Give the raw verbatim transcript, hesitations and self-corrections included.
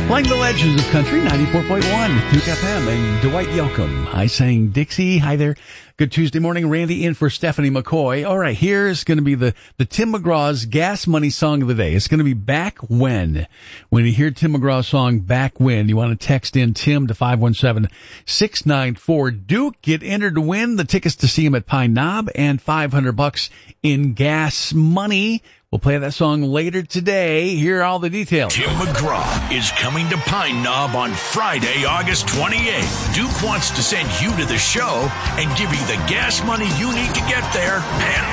Playing the legends of country, ninety-four point one, Duke F M, and Dwight Yoakam. I sang Dixie. Hi there. Good Tuesday morning. Randy in for Stephanie McCoy. All right, here's going to be the, the Tim McGraw's Gas Money song of the day. It's going to be Back When. When you hear Tim McGraw's song, Back When, you want to text in Tim to five one seven, six nine four, Duke. Get entered to win the tickets to see him at Pine Knob and five hundred bucks in gas money. We'll play that song later today. Here are all the details. Tim McGraw is coming to Pine Knob on Friday, August twenty-eighth. Duke wants to send you to the show and give you the gas money you need to get there and